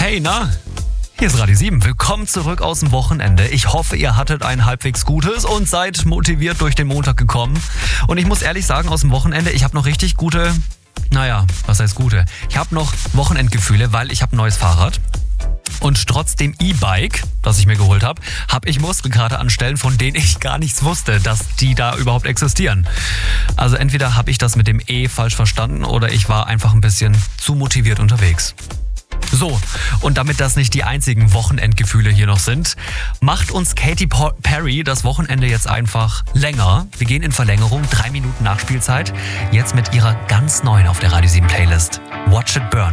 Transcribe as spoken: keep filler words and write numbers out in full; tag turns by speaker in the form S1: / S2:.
S1: Hey, na? Hier ist Radio sieben. Willkommen zurück aus dem Wochenende. Ich hoffe, ihr hattet ein halbwegs gutes und seid motiviert durch den Montag gekommen. Und ich muss ehrlich sagen, aus dem Wochenende, ich habe noch richtig gute, naja, was heißt gute? Ich habe noch Wochenendgefühle, weil ich habe ein neues Fahrrad. Und trotz dem E-Bike, das ich mir geholt habe, habe ich Muskelkater an Stellen, von denen ich gar nichts wusste, dass die da überhaupt existieren. Also entweder habe ich das mit dem E falsch verstanden oder ich war einfach ein bisschen zu motiviert unterwegs. So, und damit das nicht die einzigen Wochenendgefühle hier noch sind, macht uns Katy Perry das Wochenende jetzt einfach länger. Wir gehen in Verlängerung, drei Minuten Nachspielzeit, jetzt mit ihrer ganz neuen auf der Radio sieben Playlist. Watch It Burn.